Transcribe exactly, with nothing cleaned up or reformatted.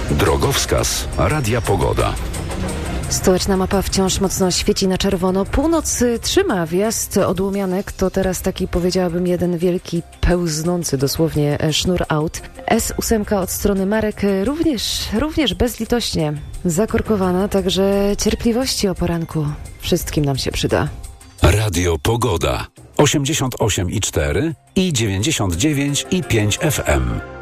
Drogowskaz Radia Pogoda. Stołeczna mapa wciąż mocno świeci na czerwono. Północ trzyma wjazd odłumianek. To teraz taki, powiedziałabym, jeden wielki, pełznący dosłownie sznur aut. S osiem od strony Marek również, również bezlitośnie zakorkowana, także cierpliwości o poranku wszystkim nam się przyda. Radio Pogoda. osiemdziesiąt osiem i cztery i dziewięćdziesiąt dziewięć i pięć F M.